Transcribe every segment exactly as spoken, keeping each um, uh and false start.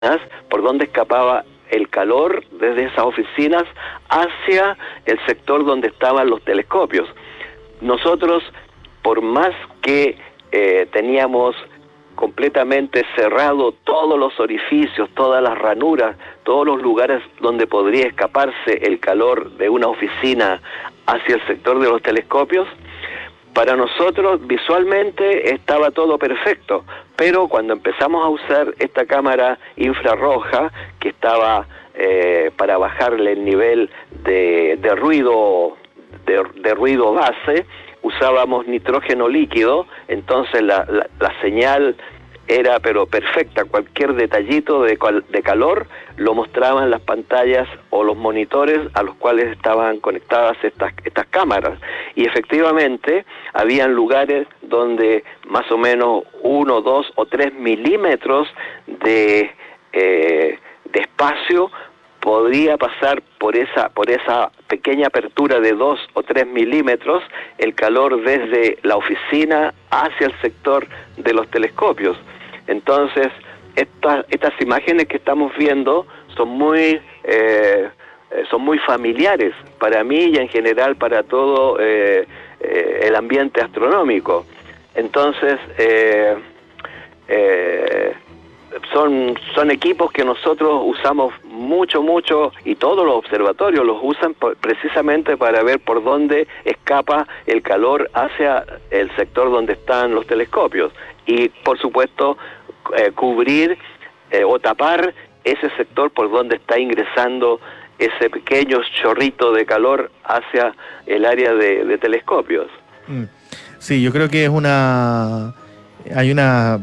por donde escapaba el calor desde esas oficinas hacia el sector donde estaban los telescopios. Nosotros, por más que eh, teníamos completamente cerrado todos los orificios, todas las ranuras, todos los lugares donde podría escaparse el calor de una oficina hacia el sector de los telescopios, para nosotros visualmente estaba todo perfecto, pero cuando empezamos a usar esta cámara infrarroja que estaba eh, para bajarle el nivel de, de ruido de, de ruido base, usábamos nitrógeno líquido, entonces la, la, la señal era pero perfecta, cualquier detallito de, de calor lo mostraban las pantallas o los monitores a los cuales estaban conectadas estas, estas cámaras, y efectivamente habían lugares donde más o menos uno, dos o tres milímetros de, eh, de espacio podría pasar por esa, por esa pequeña apertura de dos o tres milímetros el calor desde la oficina hacia el sector de los telescopios. Entonces, estas, estas imágenes que estamos viendo son muy, eh, son muy familiares para mí y en general para todo eh, eh, el ambiente astronómico. Entonces, eh, eh, son, son equipos que nosotros usamos mucho, mucho, y todos los observatorios los usan por, precisamente para ver por dónde escapa el calor hacia el sector donde están los telescopios. Y, por supuesto, eh, cubrir eh, o tapar ese sector por donde está ingresando ese pequeño chorrito de calor hacia el área de, de telescopios. Sí, yo creo que es una... Hay una...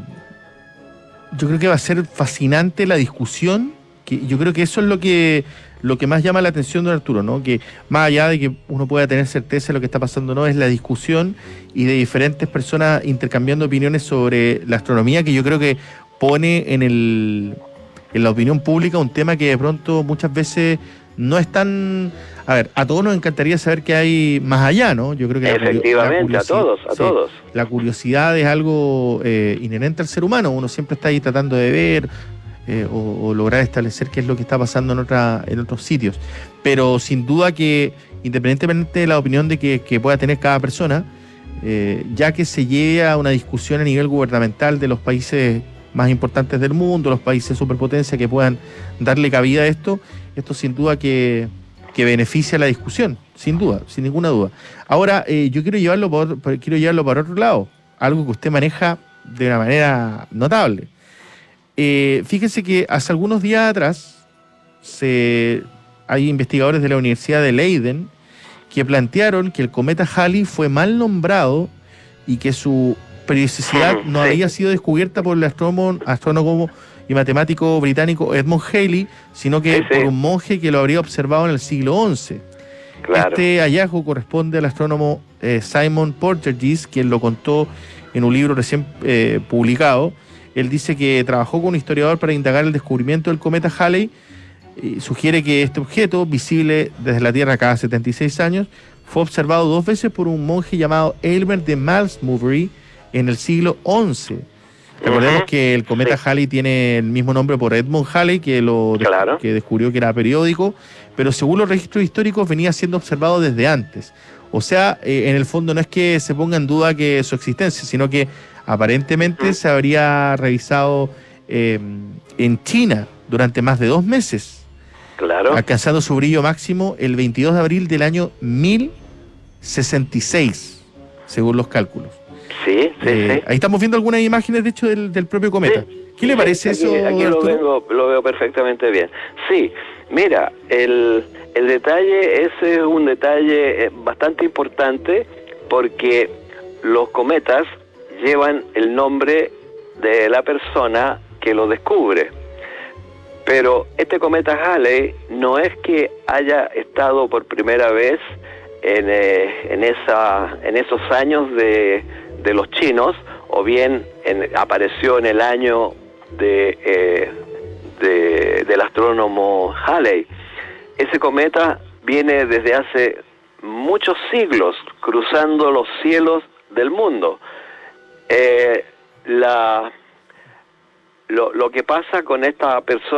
Yo creo que va a ser fascinante la discusión, que yo creo que eso es lo que lo que más llama la atención, don Arturo, ¿no? Que más allá de que uno pueda tener certeza de lo que está pasando o no, es la discusión y de diferentes personas intercambiando opiniones sobre la astronomía, que yo creo que pone en el en la opinión pública un tema que de pronto muchas veces no es tan... A ver, a todos nos encantaría saber qué hay más allá, ¿no? Yo creo que efectivamente, la a todos, a sí, todos. La curiosidad es algo eh, inherente al ser humano. Uno siempre está ahí tratando de ver eh, o, o lograr establecer qué es lo que está pasando en otra, en otros sitios. Pero sin duda que, independientemente de la opinión de que, que pueda tener cada persona, eh, ya que se lleve a una discusión a nivel gubernamental de los países más importantes del mundo, los países superpotencia que puedan darle cabida a esto, esto sin duda que... que beneficia la discusión, sin duda, sin ninguna duda. Ahora, eh, yo quiero llevarlo por, por, quiero llevarlo para otro lado, algo que usted maneja de una manera notable. Eh, fíjese que hace algunos días atrás se, hay investigadores de la Universidad de Leiden que plantearon que el cometa Halley fue mal nombrado y que su periodicidad no sí. había sido descubierta por el astrónomo, astrónomo y matemático británico Edmund Halley, sino que sí, sí. por un monje que lo habría observado en el siglo once. Claro. Este hallazgo corresponde al astrónomo eh, Simon Porteous, quien lo contó en un libro recién eh, publicado. Él dice que trabajó con un historiador para indagar el descubrimiento del cometa Halley y sugiere que este objeto, visible desde la Tierra cada setenta y seis años, fue observado dos veces por un monje llamado Aylmer de Malmesbury en el siglo once. Recordemos uh-huh. que el cometa sí. Halley tiene el mismo nombre por Edmund Halley, que lo claro. que descubrió que era periódico, pero según los registros históricos venía siendo observado desde antes. O sea, eh, en el fondo no es que se ponga en duda que su existencia, sino que aparentemente uh-huh. se habría revisado eh, en China durante más de dos meses, claro. alcanzando su brillo máximo el veintidós de abril del año mil sesenta y seis, según los cálculos. Sí, sí, eh, sí. Ahí estamos viendo algunas imágenes, de hecho, del, del propio cometa. Sí, ¿Qué le parece sí, eso? Aquí, aquí lo, vengo, lo veo perfectamente bien. Sí, mira, el, el detalle, ese es un detalle bastante importante porque los cometas llevan el nombre de la persona que lo descubre. Pero este cometa Halley no es que haya estado por primera vez en, eh, en, esa, en esos años de... de los chinos, o bien en, apareció en el año de, eh, de del astrónomo Halley. Ese cometa viene desde hace muchos siglos cruzando los cielos del mundo. Eh, la, lo, lo que pasa con esta persona